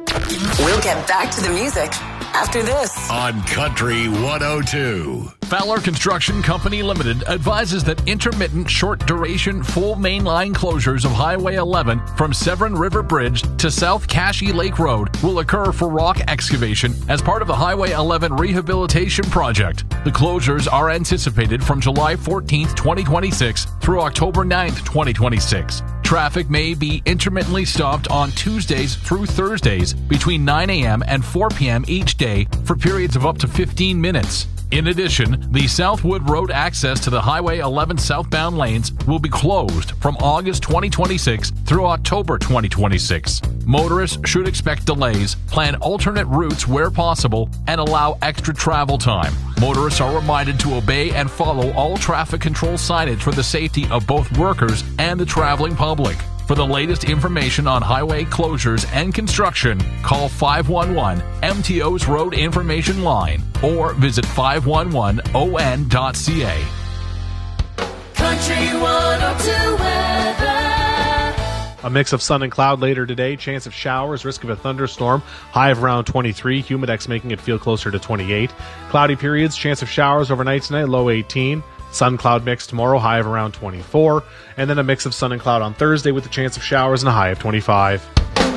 We'll get back to the music after this on Country 102. Fowler Construction Company Limited advises that intermittent short-duration full mainline closures of Highway 11 from Severn River Bridge to South Cashie Lake Road will occur for rock excavation as part of the Highway 11 rehabilitation project. The closures are anticipated from July 14th, 2026 through October 9th, 2026. Traffic may be intermittently stopped on Tuesdays through Thursdays between 9 a.m. and 4 p.m. each day for periods of up to 15 minutes. In addition, the Southwood Road access to the Highway 11 southbound lanes will be closed from August 2026 through October 2026. Motorists should expect delays, plan alternate routes where possible, and allow extra travel time. Motorists are reminded to obey and follow all traffic control signage for the safety of both workers and the traveling public. For the latest information on highway closures and construction, call 511 MTO's Road Information Line or visit 511on.ca. Country 102 weather. A mix of sun and cloud later today. Chance of showers, risk of a thunderstorm. High of around 23. Humidex making it feel closer to 28. Cloudy periods. Chance of showers overnight tonight. Low 18. Sun cloud mix tomorrow, high of around 24, and then a mix of sun and cloud on Thursday with a chance of showers and a high of 25.